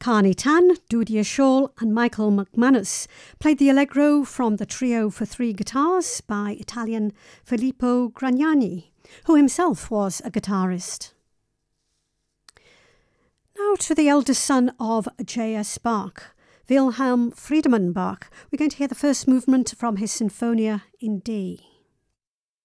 Carney Tan, Dudia Shaw and Michael McManus played the Allegro from the Trio for Three Guitars by Italian Filippo Gragnani, who himself was a guitarist. Now to the eldest son of J.S. Bach, Wilhelm Friedemann Bach. We're going to hear the first movement from his Sinfonia in D.